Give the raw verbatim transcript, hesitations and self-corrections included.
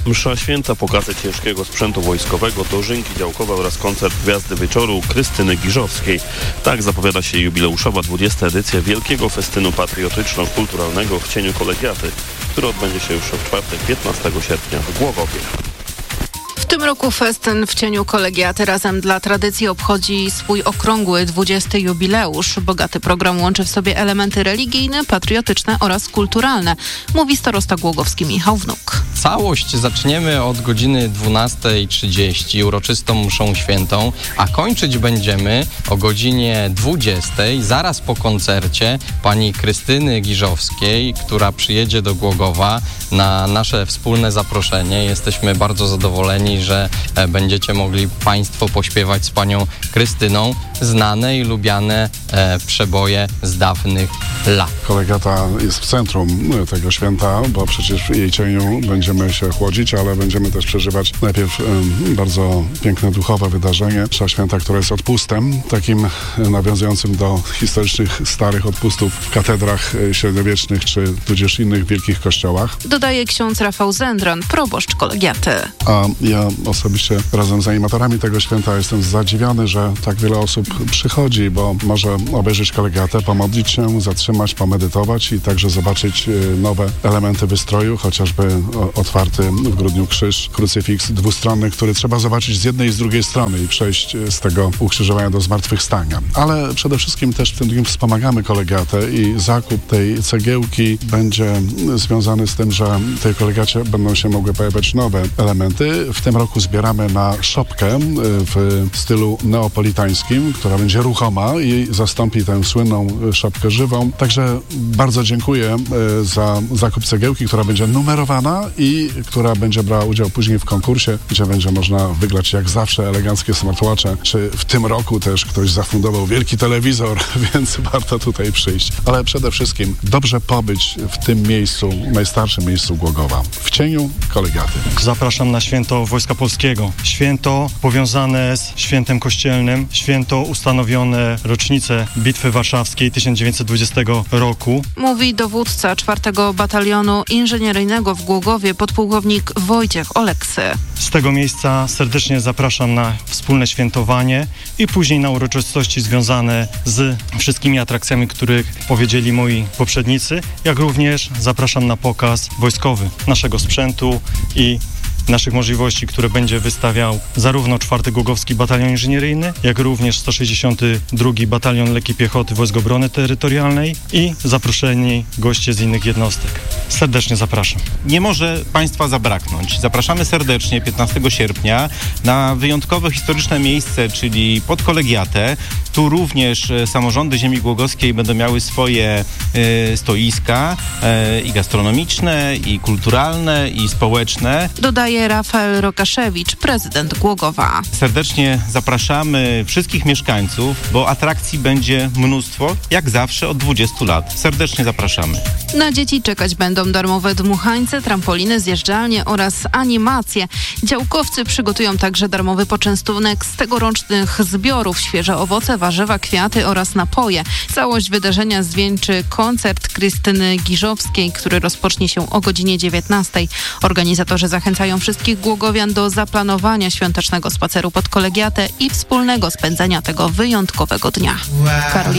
Msza święta, pokazy ciężkiego sprzętu wojskowego, dożynki działkowe oraz koncert Gwiazdy Wieczoru Krystyny Giżowskiej. Tak zapowiada się jubileuszowa dwudziesta edycja Wielkiego Festynu Patriotyczno-Kulturalnego w cieniu kolegiaty, który odbędzie się już w czwartek, piętnastego sierpnia w Głogowie. W tym roku festyn w cieniu kolegiaty Razem dla Tradycji obchodzi swój okrągły dwudziesty jubileusz. Bogaty program łączy w sobie elementy religijne, patriotyczne oraz kulturalne, mówi starosta głogowski Michał Wnuk. Całość zaczniemy od godziny dwunastej trzydzieści uroczystą mszą świętą, a kończyć będziemy o godzinie dwudziestej, zaraz po koncercie pani Krystyny Giżowskiej, która przyjedzie do Głogowa na nasze wspólne zaproszenie. Jesteśmy bardzo zadowoleni, że będziecie mogli Państwo pośpiewać z panią Krystyną znane i lubiane e, przeboje z dawnych lat. Kolegiata jest w centrum tego święta, bo przecież w jej cieniu będziemy się chłodzić, ale będziemy też przeżywać najpierw e, bardzo piękne duchowe wydarzenie. Msza święta, która jest odpustem, takim nawiązującym do historycznych, starych odpustów w katedrach średniowiecznych, czy tudzież innych wielkich kościołach. Dodaje ksiądz Rafał Zendran, proboszcz kolegiaty. A ja osobiście razem z animatorami tego święta jestem zadziwiony, że tak wiele osób przychodzi, bo może obejrzeć kolegiatę, pomodlić się, zatrzymać, pomedytować i także zobaczyć nowe elementy wystroju, chociażby otwarty w grudniu krzyż, krucyfiks dwustronny, który trzeba zobaczyć z jednej i z drugiej strony i przejść z tego ukrzyżowania do zmartwychwstania. Ale przede wszystkim też w tym drugim wspomagamy kolegiatę i zakup tej cegiełki będzie związany z tym, że w tej kolegiacie będą się mogły pojawiać nowe elementy. W tym roku zbieramy na szopkę w stylu neapolitańskim, która będzie ruchoma i zastąpi tę słynną szopkę żywą. Także bardzo dziękuję za zakup cegiełki, która będzie numerowana i która będzie brała udział później w konkursie, gdzie będzie można wygrać jak zawsze eleganckie smartwatche, czy w tym roku też ktoś zafundował wielki telewizor, więc warto tutaj przyjść. Ale przede wszystkim dobrze pobyć w tym miejscu, najstarszym miejscu Głogowa, w cieniu kolegiaty. Zapraszam na święto Wojska Polskiego. Święto powiązane z świętem kościelnym, święto ustanowione rocznicę Bitwy Warszawskiej tysiąc dziewięćset dwudziestego roku. Mówi dowódca czwartego Batalionu Inżynieryjnego w Głogowie, podpułkownik Wojciech Oleksy. Z tego miejsca serdecznie zapraszam na wspólne świętowanie i później na uroczystości związane z wszystkimi atrakcjami, których powiedzieli moi poprzednicy, jak również zapraszam na pokaz wojskowy naszego sprzętu i naszych możliwości, które będzie wystawiał zarówno czwarty Głogowski Batalion Inżynieryjny, jak również sto sześćdziesiąty drugi Batalion Lekkiej Piechoty Wojsk Obrony Terytorialnej i zaproszeni goście z innych jednostek. Serdecznie zapraszam. Nie może Państwa zabraknąć. Zapraszamy serdecznie piętnastego sierpnia na wyjątkowe historyczne miejsce, czyli pod kolegiatę. Tu również samorządy ziemi głogowskiej będą miały swoje y, stoiska y, i gastronomiczne, i kulturalne, i społeczne. Dodaje Rafael Rokaszewicz, prezydent Głogowa. Serdecznie zapraszamy wszystkich mieszkańców, bo atrakcji będzie mnóstwo, jak zawsze od dwudziestu lat. Serdecznie zapraszamy. Na dzieci czekać będą darmowe dmuchańce, trampoliny, zjeżdżalnie oraz animacje. Działkowcy przygotują także darmowy poczęstunek z tegorocznych zbiorów: świeże owoce, warzywa, kwiaty oraz napoje. Całość wydarzenia zwieńczy koncert Krystyny Giżowskiej, który rozpocznie się o godzinie dziewiętnastej. Organizatorzy zachęcają wszystkich głogowian do zaplanowania świątecznego spaceru pod kolegiatę i wspólnego spędzenia tego wyjątkowego dnia. Karolina